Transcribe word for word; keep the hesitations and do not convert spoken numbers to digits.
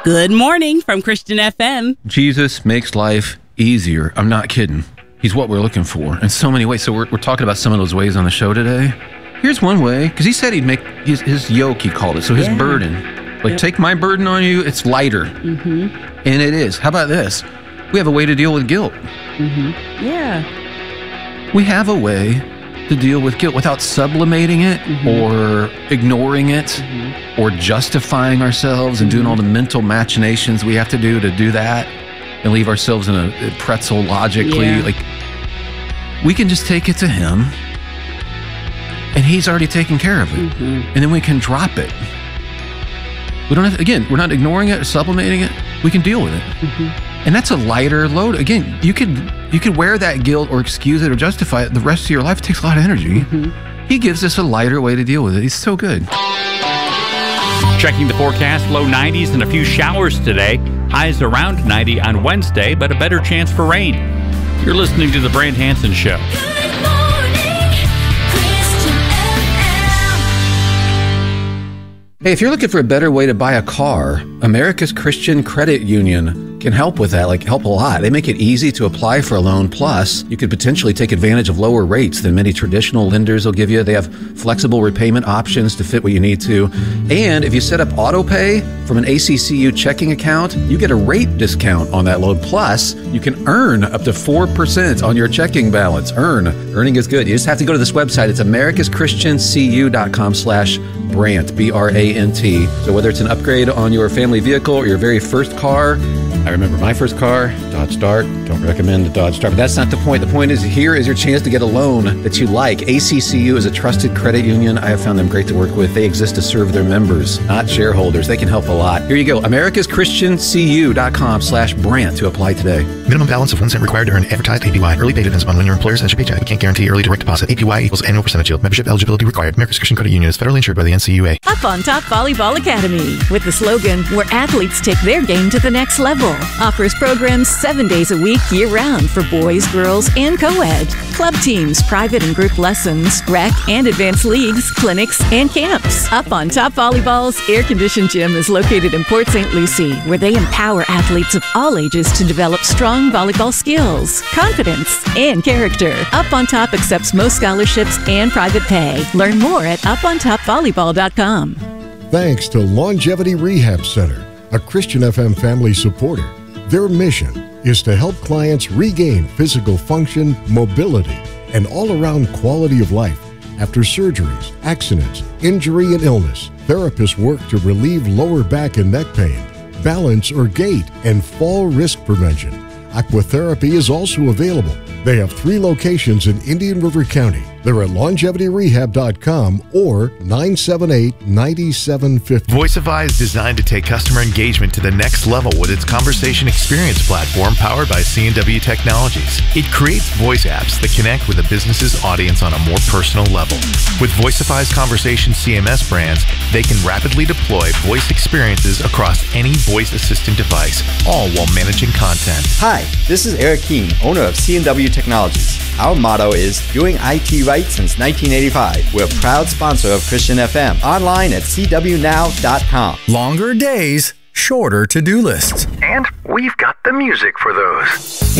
Good morning from Christian F M. Jesus makes life easier. I'm not kidding. He's what we're looking for in so many ways. So we're, we're talking about some of those ways on the show today. Here's one way, because he said he'd make his, his yoke, he called it. So his yeah. burden. Like, yep. Take my burden on you, it's lighter. Mm-hmm. And it is. How about this? We have a way to deal with guilt. Mm-hmm. Yeah. We have a way to deal with guilt without sublimating it mm-hmm. or ignoring it mm-hmm. or justifying ourselves and mm-hmm. doing all the mental machinations we have to do to do that and leave ourselves in a, a pretzel logically. Yeah. Like, we can just take it to him and he's already taken care of it. Mm-hmm. And then we can drop it. We don't have to, again, we're not ignoring it or sublimating it. We can deal with it. Mm-hmm. And that's a lighter load. Again, you could you could wear that guilt or excuse it or justify it the rest of your life. It takes a lot of energy. Mm-hmm. He gives us a lighter way to deal with it. He's so good. Checking the forecast, low nineties and a few showers today. Highs around ninety on Wednesday, but a better chance for rain. You're listening to The Brant Hansen Show. Hey, if you're looking for a better way to buy a car, America's Christian Credit Union can help with that, like help a lot. They make it easy to apply for a loan. Plus, you could potentially take advantage of lower rates than many traditional lenders will give you. They have flexible repayment options to fit what you need to. And if you set up auto pay from an A C C U checking account, you get a rate discount on that loan. Plus, you can earn up to four percent on your checking balance. Earn. Earning is good. You just have to go to this website. It's americas christian c u dot com slash Brant, B R A N T. So whether it's an upgrade on your family vehicle or your very first car, I remember my first car, Dodge Dart. Don't recommend the Dodge Dart, but that's not the point. The point is, here is your chance to get a loan that you like. A C C U is a trusted credit union. I have found them great to work with. They exist to serve their members, not shareholders. They can help a lot. Here you go, americas christian c u dot com slash Brant to apply today. Minimum balance of one cent required to earn advertised A P Y. Early pay depends upon when your employer sends your paycheck. We can't guarantee early direct deposit. A P Y equals annual percentage yield. Membership eligibility required. America's Christian Credit Union is federally insured by the N C U A. Up on Top Volleyball Academy with the slogan, where athletes take their game to the next level. Offers programs seven days a week, year-round for boys, girls, and co-ed. Club teams, private and group lessons, rec and advanced leagues, clinics, and camps. Up on Top Volleyball's air-conditioned gym is located in Port Saint Lucie, where they empower athletes of all ages to develop strong volleyball skills, confidence, and character. Up on Top accepts most scholarships and private pay. Learn more at up on top volleyball dot com. Thanks to Longevity Rehab Center, a Christian F M family supporter. Their mission is to help clients regain physical function, mobility, and all-around quality of life after surgeries, accidents, injury, and illness. Therapists work to relieve lower back and neck pain, balance or gait, and fall risk prevention. Aquatherapy is also available. They have three locations in Indian River County. They're at longevity rehab dot com or nine seven eight, nine seven five zero. Voicify is designed to take customer engagement to the next level with its conversation experience platform powered by C and W Technologies. It creates voice apps that connect with a business's audience on a more personal level. With Voicify's conversation C M S brands, they can rapidly deploy voice experiences across any voice assistant device, all while managing content. Hi, this is Eric Keene, owner of C and W Technologies. Our motto is doing I T right since nineteen eighty-five. We're a proud sponsor of Christian F M. Online at c w now dot com. Longer days, shorter to-do lists. And we've got the music for those.